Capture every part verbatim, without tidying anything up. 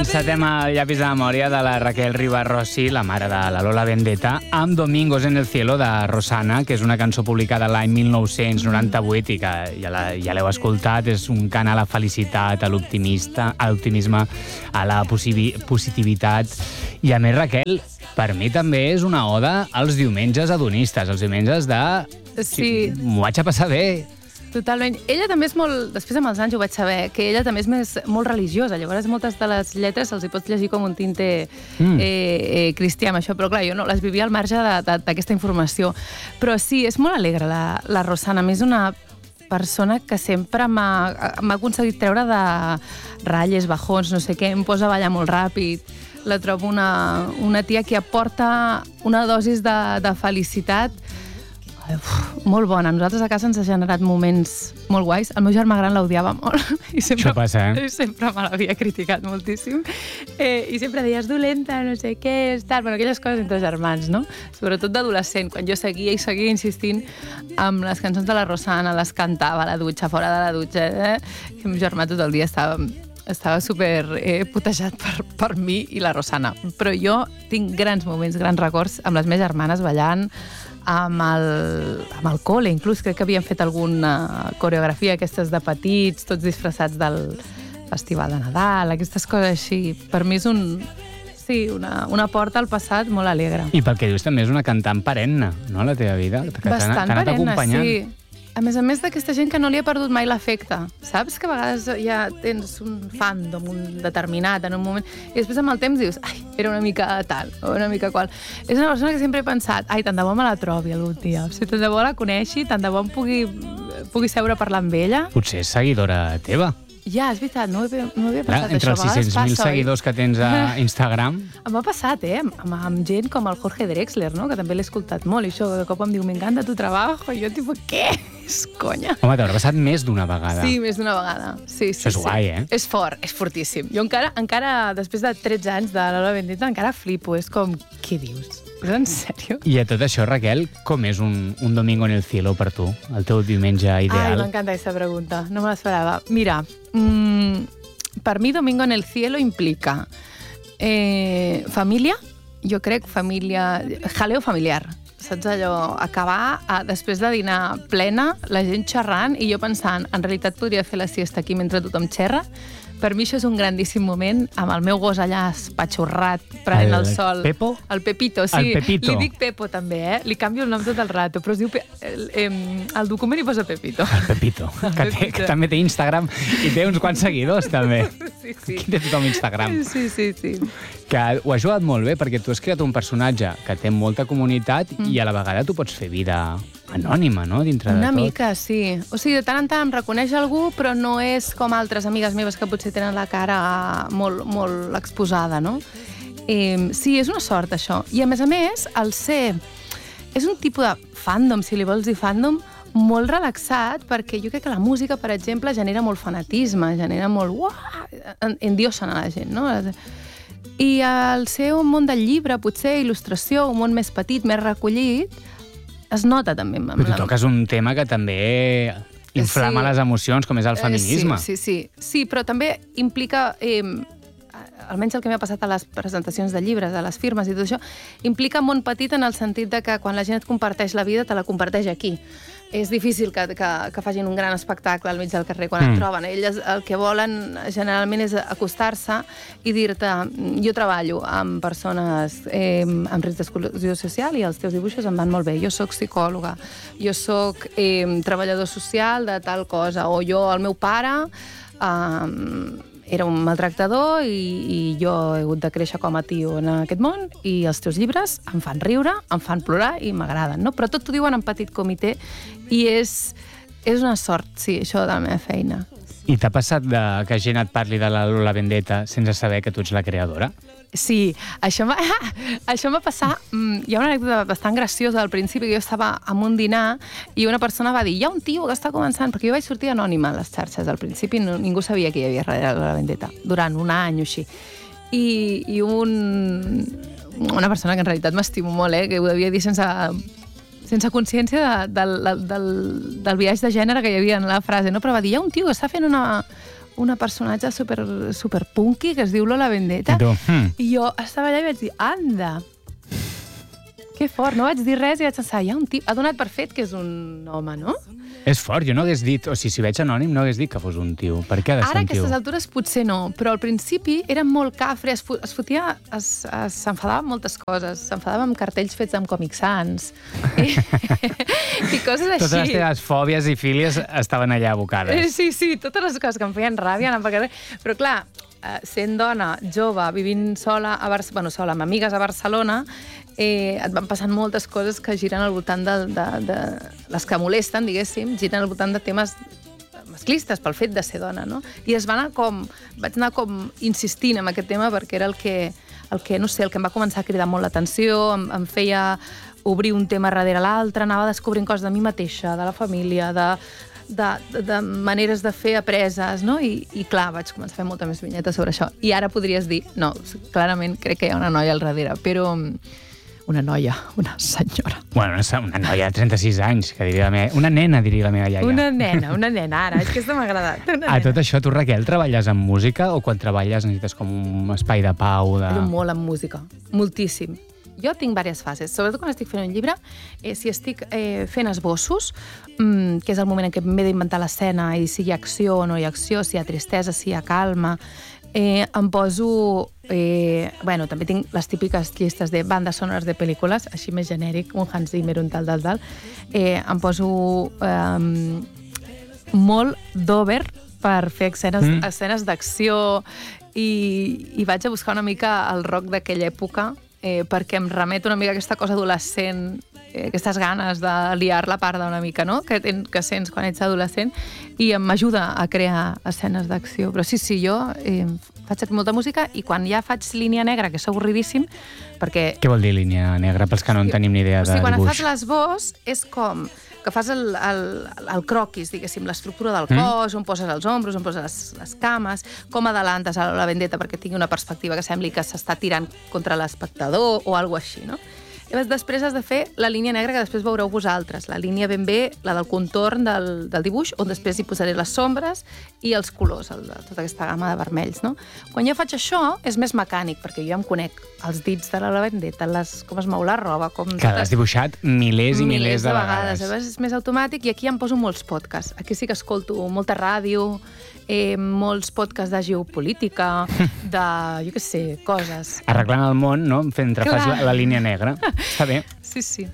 Encetem el llapis de memòria de la Raquel Ribarrossi, la mare de la Lola Vendetta, amb Domingos en el cielo de Rosana, que és una cançó publicada l'any mil nou-cents noranta-vuit i que ja, la, ja l'heu escoltat. És un cant a la felicitat, a l'optimista, a l'optimisme, a la positivitat. I a més, Raquel, per mi també és una oda als diumenges adonistes, als diumenges de... Sí. M'ho vaig a passar bé. Totalment. Ella també és molt... Després amb els anys ho vaig saber, que ella també és més, molt religiosa. Llavors moltes de les lletres els hi pots llegir com un tinte mm. eh, eh, cristià amb això, però clar, jo no les vivia al marge d'aquesta informació. Però sí, és molt alegre la, la Rosana. A més, una persona que sempre m'ha aconseguit treure de ratlles, bajons, no sé què, em posa a ballar molt ràpid. La trobo una, una tia que aporta una dosis de, de felicitat Uf, molt bona. A nosaltres a casa ens ha generat moments molt guais. El meu germà gran l'odiava molt. I sempre, Això passa, eh? Sempre me l'havia criticat moltíssim. Eh, I sempre deia, és dolenta, no sé què, és tal... Bueno, aquelles coses entre germans, no? Sobretot d'adolescent, quan jo seguia i seguia insistint amb les cançons de la Rosana, les cantava a la dutxa, fora de la dutxa, eh? I el meu germà tot el dia estava... estava super eh, putejat per, per mi i la Rosana. Però jo tinc grans moments, grans records amb les meves germanes ballant, amb el, amb el col·le, inclús crec que havien fet alguna coreografia aquestes de petits, tots disfressats del Festival de Nadal, aquestes coses així. Per mi és un... Sí, una, una porta al passat molt alegre. I pel que dius també és una cantant perenne, no?, a la teva vida. Que Bastant t'ha anat perenne, acompanyant. sí. A més a més d'aquesta gent que no li ha perdut mai l'afecte. Saps que a vegades ja tens un fandom un determinat en un moment i després amb el temps dius, ai, era una mica tal o una mica qual. És una persona que sempre he pensat, ai, tant de bo me la trobi algun dia. O sigui, tant de bo la coneixi, tant de bo em pugui, pugui seure a parlar amb ella. Potser és seguidora teva. Ja, és veritat, no ho havia, no ho havia Clar, passat, entre això. els sis-cents mil seguidors que tens a Instagram... Em ha passat, eh? Amb, amb gent com el Jorge Drexler, no?, que també l'he escoltat molt, i això de cop em diu, m'encanta tu trabajo, i jo, tipus, què? És conya. Home, t'haurà passat més d'una vegada. Sí, més d'una vegada. Sí, sí, això és sí. guai, eh? És fort, és fortíssim. Jo encara, encara després de tretze anys de la Lola Vendetta, encara flipo. És com, què dius? És en sèrio? I a tot això, Raquel, com és un, un domingo en el cielo per tu? El teu diumenge ideal? Ai, m'encanta aquesta pregunta. No me l'esperava. Mira, mmm, per mi domingo en el cielo implica eh, família, jo crec família... jaleo familiar. Saps allò? Acabar a, després de dinar plena, la gent xerrant i jo pensant, en realitat podria fer la siesta aquí mentre tothom xerra. Per mi això és un grandíssim moment, amb el meu gos allà espatxorrat, prenent el, el sol. El Pepo? El Pepito, sí. El Pepito. Li dic Pepo, també, eh? Li canvio el nom tot el rato, però es diu... Pe... El, eh, el document hi posa Pepito. El Pepito, el que, té, Pepito. que també té Instagram i té uns quants seguidors, també. Sí, sí. Aquí té tothom Instagram. Sí, sí, sí. Que ho ha ajudat molt bé, perquè tu has creat un personatge que té molta comunitat mm. i a la vegada tu pots fer vida anònima, no?, dintre Una de tot. mica, sí. O sigui, de tant en tant em reconeix algú, però no és com altres amigues meves que potser tenen la cara molt, molt exposada, no? Eh, sí, és una sort, això. I, a més a més, el ser... És un tipus de fandom, si li vols dir fandom, molt relaxat, perquè jo crec que la música, per exemple, genera molt fanatisme, genera molt... Uah! Endiosen a la gent, no? I el ser un món del llibre, potser, il·lustració, un món més petit, més recollit, es nota també. Però tu toques un tema que també inflama sí. les emocions, com és el feminisme. Eh, sí, sí, sí. Sí, però també implica... Eh, almenys el que m'ha passat a les presentacions de llibres, a les firmes i tot això, implica un món petit en el sentit de que quan la gent et comparteix la vida, te la comparteix aquí. És difícil que, que, que facin un gran espectacle al mig del carrer quan mm. et troben. Elles el que volen generalment és acostar-se i dir-te, jo treballo amb persones eh, amb risc d'exclusió social i els teus dibuixos em van molt bé. Jo sóc psicòloga, jo sóc eh, treballador social de tal cosa, o jo, el meu pare... Eh, era un maltractador i, i jo he hagut de créixer com a tio en aquest món i els teus llibres em fan riure, em fan plorar i m'agraden, no? Però tot t'ho diuen en petit comitè i és, és una sort, sí, això de la meva feina. I t'ha passat de, que gent et parli de la Lola Vendetta sense saber que tu ets la creadora? Sí, això va, això va passar... Hi ha una anècdota bastant graciosa al principi, que jo estava en un dinar i una persona va dir, hi ha un tio que està començant, perquè jo vaig sortir anònima a les xarxes. Al principi no, ningú sabia que hi havia darrere la Vendetta, durant un any o així. I, i un, una persona que en realitat m'estimo molt, eh, que ho devia dir sense, sense consciència de, del, del, del viatge de gènere que hi havia en la frase, no? Però va dir, hi ha un tio que està fent una... una personatge super, super punky que es diu Lola Vendetta. Tu, hmm. I jo estava allà i vaig dir, anda, que fort, no vaig dir res i vaig pensar, hi ha un tip, ha donat per fet que és un home, no? És fort, jo no hagués dit, o sigui, si veig anònim no hagués dit que fos un tio. Per què ha de ser Ara, a un tio? aquestes altures, potser no, però al principi era molt cafre, es, fo es fotia, es- es- s'enfadava amb moltes coses, s'enfadava amb cartells fets amb Comic Sans i, i coses així. Totes les teves fòbies i fílies estaven allà Eh, abocades. Sí, sí, totes les coses que em feien ràbia anaven per carrer. Però clar, eh, sent dona, jove, vivint sola, a Bar bueno, sola, amb amigues a Barcelona, eh, et van passant moltes coses que giren al voltant de, de, de... les que molesten, diguéssim, giren al voltant de temes masclistes pel fet de ser dona, no? I es va anar com... vaig anar com insistint en aquest tema perquè era el que, el que, no sé, el que em va començar a cridar molt l'atenció, em, em feia obrir un tema darrere l'altre, anava descobrint coses de mi mateixa, de la família, de, de, de, de maneres de fer apreses, no? I, I clar, vaig començar a fer molta més vinyeta sobre això. I ara podries dir, no, clarament crec que hi ha una noia al darrere, però una noia, una senyora. Bueno, una, una noia de trenta-sis anys, que diria la meva... Una nena, diria la meva iaia. Una nena, una nena, ara, és que aquesta m'ha agradat. Una A nena. tot això, tu, Raquel, treballes en música o quan treballes necessites com un espai de pau? De... Treballo molt amb música, moltíssim. Jo tinc diverses fases, sobretot quan estic fent un llibre, eh, si estic eh, fent esbossos, mmm, que és el moment en què m'he d'inventar l'escena i si hi ha acció o no hi ha acció, si hi ha tristesa, si hi ha calma, eh, em poso... Eh, bueno, també tinc les típiques llistes de bandes sonores de pel·lícules, així més genèric, un Hans Zimmer, un tal, tal, tal. Eh, em poso eh, molt d'over per fer escenes, Mm. escenes d'acció i, i vaig a buscar una mica el rock d'aquella època eh, perquè em remet una mica a aquesta cosa adolescent, eh, aquestes ganes de liar la parda una mica, no?, que, ten, que sents quan ets adolescent, i m'ajuda a crear escenes d'acció. Però sí, sí, jo eh, faig molta música i quan ja faig línia negra, que és avorridíssim, perquè... Què vol dir línia negra, pels que no en tenim ni idea O de sigui, quan dibuix? fas l'esbós és com que fas el, el, el croquis, diguéssim, l'estructura del Mm. cos, on poses els ombros, on poses les, les cames, com adelantes a la vendetta perquè tingui una perspectiva que sembli que s'està tirant contra l'espectador o alguna així, no? Llavors, després has de fer la línia negra que després veureu vosaltres, la línia ben bé, la del contorn del, del dibuix, on després hi posaré les sombres i els colors, el, de, tota aquesta gamma de vermells, no? Quan jo faig això, és més mecànic, perquè jo em conec els dits de la vendetta, les, com es mou la roba, com... Que l'has dibuixat milers i milers, de vegades. Llavors és més automàtic i aquí em poso molts podcasts. Aquí sí que escolto molta ràdio, eh, molts podcasts de geopolítica, de, jo què sé, coses. Arreglant el món, no? Mentre fas la, Clar. la línia negra. Està bé. Sí, sí.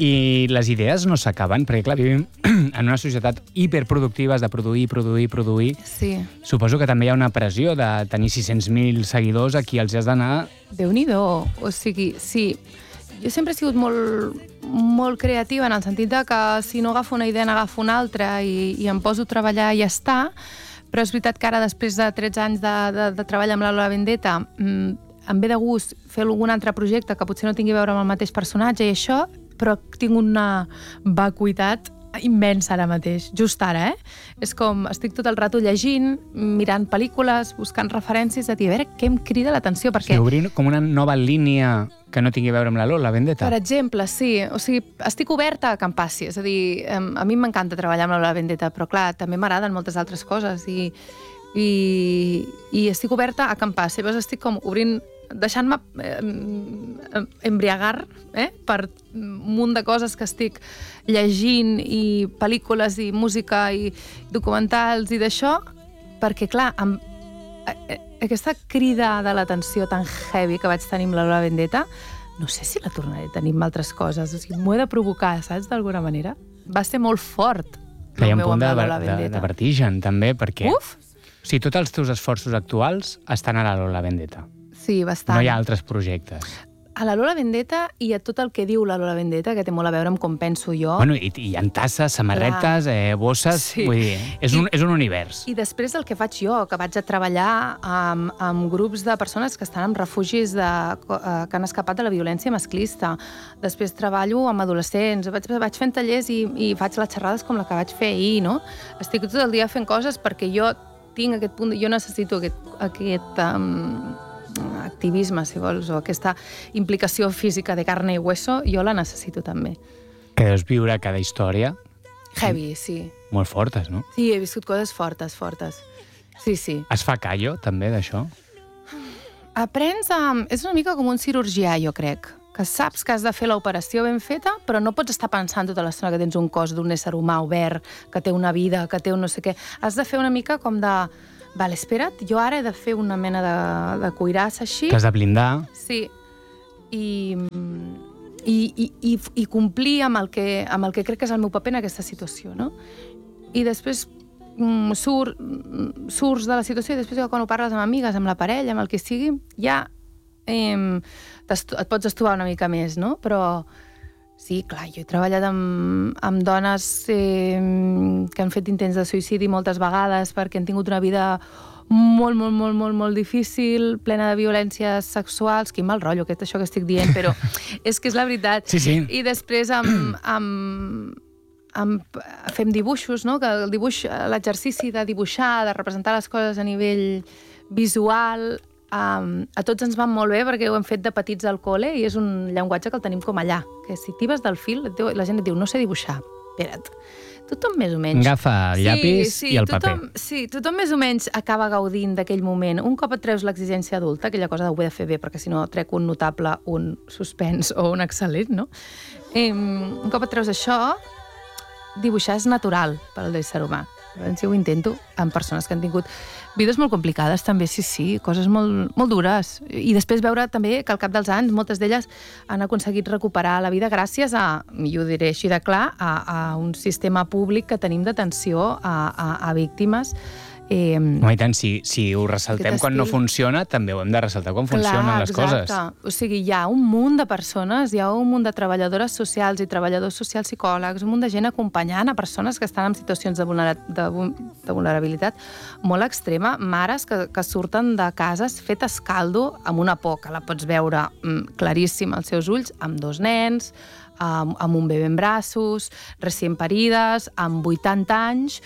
I les idees no s'acaben, perquè, clar, vivim en una societat hiperproductiva, has de produir, produir, produir. Sí. Suposo que també hi ha una pressió de tenir sis-cents mil seguidors a qui els has d'anar... Déu-n'hi-do. O sigui, sí, jo sempre he sigut molt, molt creativa en el sentit de que si no agafo una idea n'agafo una altra i, i em poso a treballar i ja està, però és veritat que ara, després de tretze anys de, de, de treball amb la Lola Vendetta, mmm, em ve de gust fer algun altre projecte que potser no tingui a veure amb el mateix personatge i això, però tinc una vacuïtat immensa ara mateix, just ara, eh? És com, estic tot el rato llegint, mirant pel·lícules, buscant referències, de dir, a veure què em crida l'atenció, perquè... Sí, obrir com una nova línia que no tingui a veure amb la Lola Vendetta. Per exemple, sí. O sigui, estic oberta a que em passi. És a dir, em, a mi m'encanta treballar amb la Lola Vendetta, però clar, també m'agraden moltes altres coses i, i, i estic oberta a que em passi. Llavors estic com obrint, deixant-me eh, embriagar eh, per un munt de coses que estic llegint i pel·lícules i música i documentals i d'això, perquè clar, amb, aquesta crida de l'atenció tan heavy que vaig tenir amb la Lola Vendetta, no sé si la tornaré a tenir amb altres coses. O sigui, m'ho he de provocar, saps, d'alguna manera. Va ser molt fort. Que hi ha un el meu punt de, amb la Lola de, de Vendetta. vertigen, també, perquè... Uf! O sigui, tots els teus esforços actuals estan a la Lola Vendetta. Sí, bastant. No hi ha altres projectes. A la Lola Vendetta i a tot el que diu la Lola Vendetta, que té molt a veure amb com penso jo. Bueno, i, i hi ha tasses, samarretes, eh, bosses... Sí. Vull dir, és un, és un univers. I després el que faig jo, que vaig a treballar amb, amb grups de persones que estan en refugis de, eh, que han escapat de la violència masclista. Després treballo amb adolescents, vaig, vaig fent tallers i, i faig les xerrades com la que vaig fer ahir, no? Estic tot el dia fent coses perquè jo tinc aquest punt, jo necessito aquest, aquest um, activisme, si vols, o aquesta implicació física de carne i hueso, jo la necessito també. Que deus viure cada història Heavy, sí. molt fortes, no? Sí, he viscut coses fortes, fortes. Sí, sí. Es fa callo, també, d'això? Aprens a... És una mica com un cirurgià, jo crec, que saps que has de fer l'operació ben feta, però no pots estar pensant tota l'estona que tens un cos d'un ésser humà obert, que té una vida, que té un no sé què. Has de fer una mica com de... Vale, espera't, jo ara he de fer una mena de, de cuirassa així. T'has de blindar. Sí. I, i, i, i, i complir amb el, que, amb el que crec que és el meu paper en aquesta situació, no? I després mm, sur, surts de la situació i després quan ho parles amb amigues, amb la parella, amb el que sigui, ja eh, et pots estovar una mica més, no? Però sí, clar, jo he treballat amb, amb dones eh, que han fet intents de suïcidi moltes vegades perquè han tingut una vida molt, molt, molt, molt, molt difícil, plena de violències sexuals. Quin mal rotllo, aquest, això que estic dient, però és que és la veritat. Sí, sí. I després amb, amb, amb, fem dibuixos, no? Que el dibuix, l'exercici de dibuixar, de representar les coses a nivell visual, Um, a tots ens van molt bé perquè ho hem fet de petits al col·le i és un llenguatge que el tenim com allà, que si t'hi vas del fil la gent et diu no sé dibuixar, espera't, tothom més o menys agafa el llapis sí, sí, i el tothom, paper sí, tothom més o menys acaba gaudint d'aquell moment. Un cop et treus l'exigència adulta, aquella cosa de ho he de fer bé perquè si no trec un notable, un suspens o un excel·lent, no? Eh, un cop et treus això, dibuixar és natural per al l'ésser humà. Si ho intento amb persones que han tingut vides molt complicades també, sí, sí, coses molt, molt dures. I després veure també que al cap dels anys moltes d'elles han aconseguit recuperar la vida gràcies a, i ho diré així de clar, a, a un sistema públic que tenim d'atenció a, a, a víctimes. Eh, no, i tant, si, si ho ressaltem quan no funciona, també ho hem de ressaltar quan clar, funcionen les exacte. Coses. O sigui, hi ha un munt de persones, hi ha un munt de treballadores socials i treballadors socials psicòlegs, un munt de gent acompanyant a persones que estan en situacions de, vulnera de, de vulnerabilitat molt extrema, mares que, que surten de cases fetes caldo amb una por que la pots veure mm, claríssima als seus ulls, amb dos nens, amb, amb un bebè en braços, recient parides, amb vuitanta anys,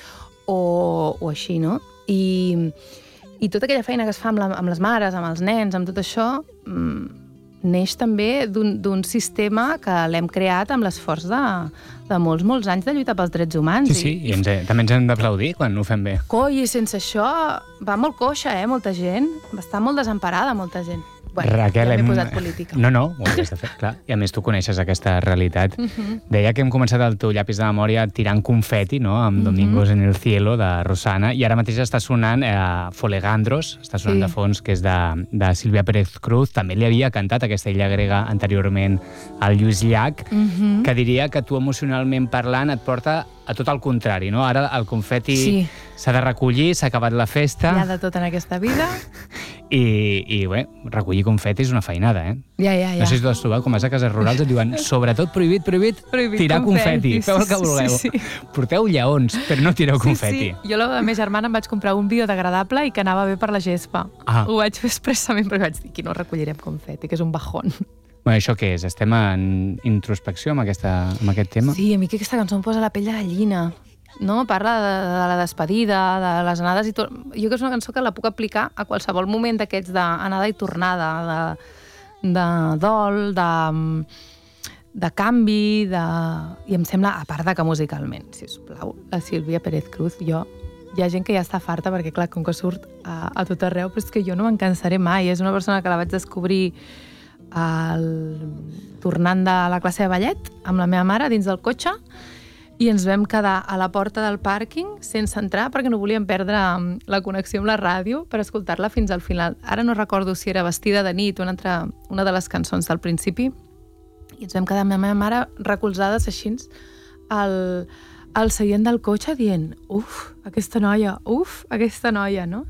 o, o així, no? I, i tota aquella feina que es fa amb, la, amb les mares, amb els nens, amb tot això, mmm, neix també d'un sistema que l'hem creat amb l'esforç de, de molts, molts anys de lluitar pels drets humans. Sí, sí, i, i ens he, també ens hem d'aplaudir quan ho fem bé. Coi, i sense això va molt coixa, eh, molta gent. Va estar molt desemparada, molta gent. Bueno, Raquel, ja m'he hem... posat política. No, no, ho havies de fer, clar. I a més tu coneixes aquesta realitat. Uh -huh. Deia que hem començat el teu llapis de memòria tirant confeti, no?, amb uh -huh. Domingos en el cielo, de Rosana, i ara mateix està sonant eh, Folegandros, està sonant sí. de fons, que és de, de Sílvia Pérez Cruz. També li havia cantat aquesta illa grega anteriorment al Lluís Llach, uh -huh. que diria que tu emocionalment parlant et porta a tot el contrari, no? Ara el confeti s'ha sí. de recollir, s'ha acabat la festa. Hi ha de tot en aquesta vida. I, i bé, recollir confeti és una feinada, eh? Ja, ja, ja. No sé si tu has trobat, com vas a cases rurals, et diuen sobretot prohibit, prohibit, prohibit tirar confeti. confeti. Feu el que vulgueu. Sí, sí. Porteu lleons, però no tireu sí, confeti. Sí. Jo la meva germana em vaig comprar un biodegradable i que anava bé per la gespa. Ah. Ho vaig fer expressament perquè vaig dir que no recollirem confeti, que és un bajón. Bueno, això què és? Estem en introspecció amb, aquesta, amb aquest tema? Sí, a mi que aquesta cançó em posa la pell de gallina. No? Parla de, de la despedida, de les anades i tot. Jo que és una cançó que la puc aplicar a qualsevol moment d'aquests d'anada i tornada, de, de dol, de, de canvi, de... i em sembla, a part de que musicalment, sisplau, la Sílvia Pérez Cruz, jo... Hi ha gent que ja està farta perquè, clar, com que surt a, a tot arreu, però és que jo no me'n cansaré mai. És una persona que la vaig descobrir el... tornant de la classe de ballet amb la meva mare dins del cotxe i ens vam quedar a la porta del pàrquing sense entrar perquè no volíem perdre la connexió amb la ràdio per escoltar-la fins al final. Ara no recordo si era Vestida de nit o una, altra, una de les cançons del principi i ens vam quedar amb la meva mare recolzades així al, al seient del cotxe dient uf, aquesta noia, uf, aquesta noia, no?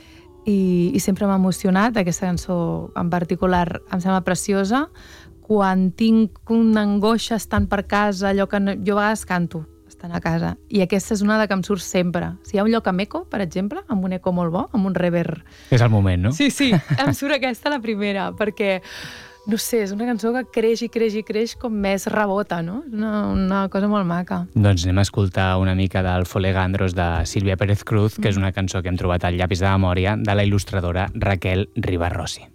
I, i sempre m'ha emocionat aquesta cançó en particular, em sembla preciosa. Quan tinc una angoixa estant per casa, allò que no, jo a vegades canto estant a casa, i aquesta és una de que em surt sempre. Si hi ha un lloc amb eco, per exemple, amb un eco molt bo, amb un reverb... És el moment, no? Sí, sí, em surt aquesta la primera, perquè, no sé, és una cançó que creix i creix i creix com més rebota, no? És una, una cosa molt maca. Doncs anem a escoltar una mica del Folegandros de Sílvia Pérez Cruz, que és una cançó que hem trobat al llapis de memòria de la il·lustradora Raquel Ribarrossi.